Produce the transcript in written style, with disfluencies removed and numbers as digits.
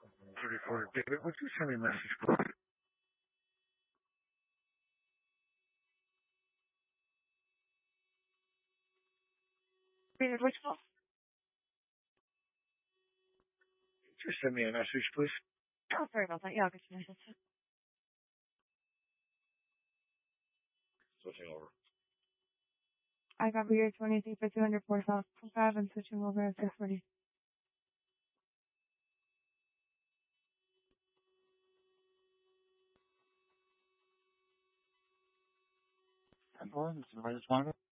34. David, would you send me a message, please? David, which call? Just send me a message, please. Oh, sorry about that. Yeah, I'll get you a message. Switching over. I got your 23 for 204 South 5 and switching over at 640. And this is the latest one.